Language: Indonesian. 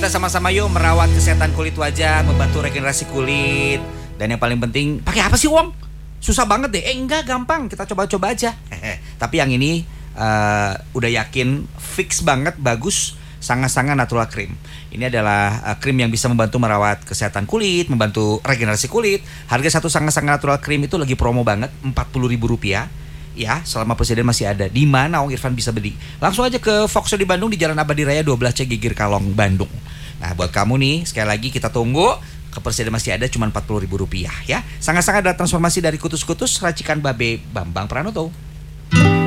kita sama-sama yuk merawat kesehatan kulit wajah, membantu regenerasi kulit. Dan yang paling penting, pakai apa sih Wong? Susah banget deh. Enggak, gampang. Kita coba-coba aja. Tapi yang ini udah yakin, fix banget, bagus. Sangat-sangat natural cream. Ini adalah krim yang bisa membantu merawat kesehatan kulit, membantu regenerasi kulit. Harga satu sangat-sangat natural cream itu lagi promo banget, Rp40.000. Ya, selama presiden masih ada. Di mana Ong Irfan bisa beli? Langsung aja ke Foxo di Bandung di Jalan Abadi Raya 12C Gigir Kalong, Bandung. Nah, buat kamu nih, sekali lagi kita tunggu. Ke presiden masih ada cuma Rp40.000 ya. Sangat-sangat ada transformasi dari kutus-kutus racikan Babe Bambang Pranoto.